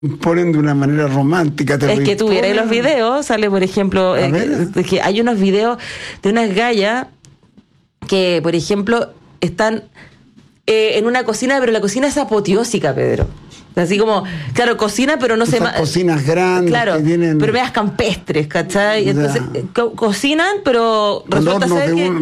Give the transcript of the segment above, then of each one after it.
ponen de una manera romántica. Es que tuviera los videos, sale por ejemplo, que hay unos videos de unas gallas que, por ejemplo, están en una cocina, pero la cocina es apoteósica, Pedro. Así como, claro, cocina, pero no se... cocinas grandes. Claro, que tienen... pero medias campestres, ¿cachai? Entonces, cocinan, pero resulta ser que...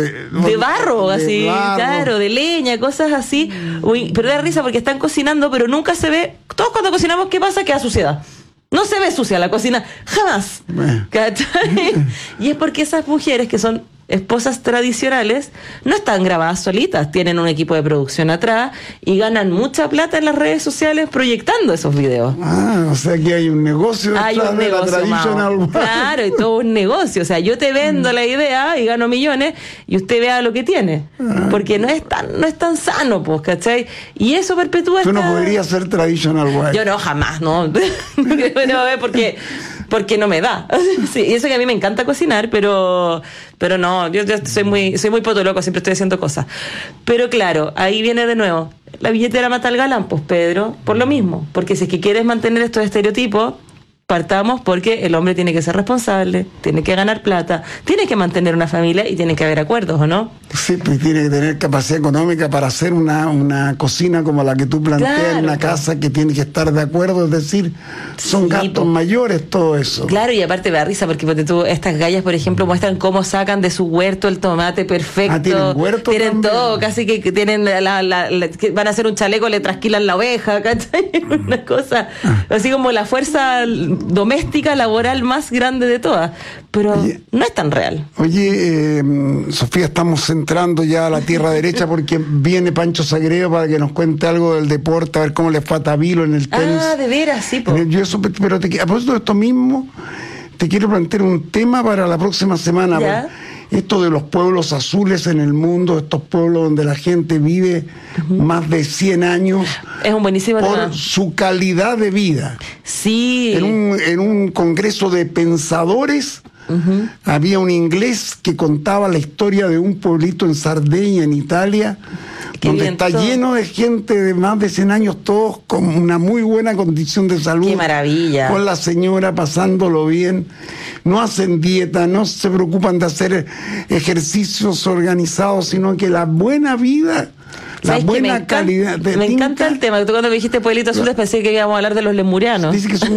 de barro, así, barro. Claro, de leña, cosas así. Uy, pero da risa porque están cocinando, pero nunca se ve... Todos cuando cocinamos, ¿qué pasa? Queda suciedad. No se ve sucia la cocina, jamás. ¿Cachai? Y es porque esas mujeres que son esposas tradicionales no están grabadas solitas, tienen un equipo de producción atrás y ganan mucha plata en las redes sociales proyectando esos videos. O sea que hay un negocio detrás de la traditional. Claro, y todo un negocio. O sea, yo te vendo la idea y gano millones y usted vea lo que tiene. Porque no es tan sano, pues, ¿cachai? Y eso perpetúa. Tú no podrías ser traditional wife. Yo no, jamás, no. Bueno, a ver, porque no me da. Sí, y eso que a mí me encanta cocinar, pero no, yo soy muy potoloco, siempre estoy haciendo cosas. Pero claro, ahí viene de nuevo, la billetera mata al galán, pues Pedro, por lo mismo, porque si es que quieres mantener estos estereotipos, partamos porque el hombre tiene que ser responsable, tiene que ganar plata, tiene que mantener una familia y tiene que haber acuerdos, ¿o no? Sí, pues tiene que tener capacidad económica para hacer una cocina como la que tú planteas, claro, en una casa que tiene que estar de acuerdo, es decir, son gastos mayores todo eso. Claro, y aparte me da risa porque estas gallas, por ejemplo, muestran cómo sacan de su huerto el tomate perfecto. ¿Tienen huerto? Tienen también? todo, casi que tienen que van a hacer un chaleco, le trasquilan la oveja, ¿cachai? Una cosa, así como la fuerza doméstica laboral más grande de todas, pero no es tan real. Oye, Sofía, estamos entrando ya a la tierra derecha porque viene Pancho Sagredo para que nos cuente algo del deporte, a ver cómo le fue a Tabilo en el tenis. De veras, sí, po. Pero a propósito de esto mismo, te quiero plantear un tema para la próxima semana. Esto de los pueblos azules en el mundo, estos pueblos donde la gente vive más de 100 años. Es un buenísimo por tema. Su calidad de vida. Sí. En un congreso de pensadores, había un inglés que contaba la historia de un pueblito en Sardeña, en Italia, donde está lleno de gente de más de 100 años, todos con una muy buena condición de salud. ¡Qué maravilla! Con la señora pasándolo bien. No hacen dieta, no se preocupan de hacer ejercicios organizados, sino que la buena vida, la buena calidad. Me encanta el tema. Tú cuando me dijiste pueblito azul pensé que íbamos a hablar de los lemurianos. Dice que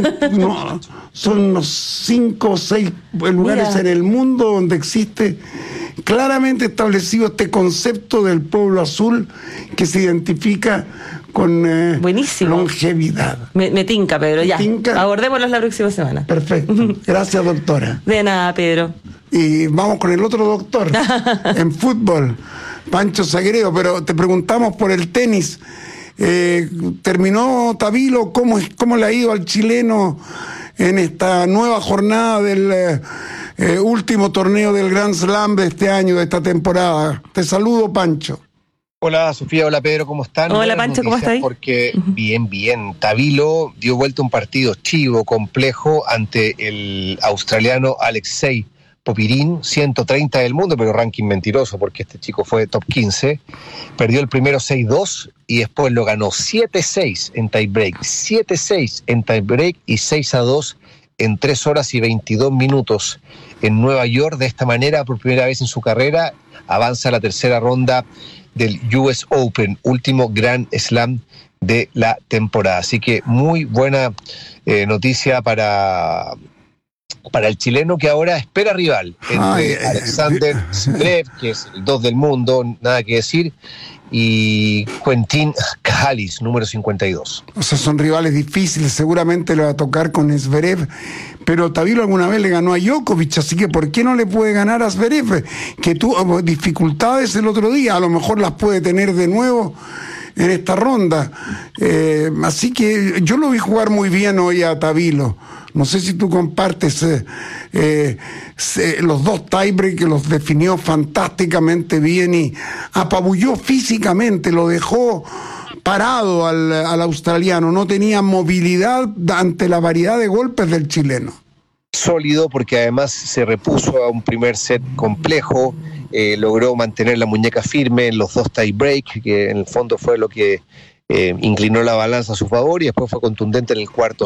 son unos 5 o 6 lugares en el mundo donde existe claramente establecido este concepto del pueblo azul que se identifica con longevidad. Me tinca, Pedro, ya. Abordémoslos la próxima semana. Perfecto. Gracias, doctora. De nada, Pedro. Y vamos con el otro doctor en fútbol, Pancho Sagredo, pero te preguntamos por el tenis. ¿Terminó Tabilo? ¿Cómo le ha ido al chileno en esta nueva jornada del último torneo del Grand Slam de este año, de esta temporada? Te saludo, Pancho. Hola Sofía, hola Pedro, ¿cómo están? Hola Pancho, ¿cómo estás? Porque bien. Tabilo dio vuelta un partido chivo, complejo, ante el australiano Alexei Popyrin, 130 del mundo, pero ranking mentiroso porque este chico fue top 15. Perdió el primero 6-2 y después lo ganó 7-6 en tiebreak, 7-6 en tiebreak y 6-2 en 3 horas y 22 minutos en Nueva York. De esta manera, por primera vez en su carrera, avanza a la tercera ronda del US Open, último Grand Slam de la temporada. Así que muy buena noticia para el chileno, que ahora espera rival entre Alexander Zverev, que es el 2 del mundo, nada que decir, y Quentin Halys, número 52. O sea, son rivales difíciles, seguramente le va a tocar con Zverev, pero Tabilo alguna vez le ganó a Djokovic, así que ¿por qué no le puede ganar a Zverev? Que tuvo dificultades el otro día, a lo mejor las puede tener de nuevo en esta ronda. Así que yo lo vi jugar muy bien hoy a Tabilo. No sé si tú compartes los dos tiebreak, que los definió fantásticamente bien y apabulló físicamente, lo dejó parado al australiano, no tenía movilidad ante la variedad de golpes del chileno. Sólido, porque además se repuso a un primer set complejo, logró mantener la muñeca firme en los dos tiebreak, que en el fondo fue lo que inclinó la balanza a su favor y después fue contundente en el cuarto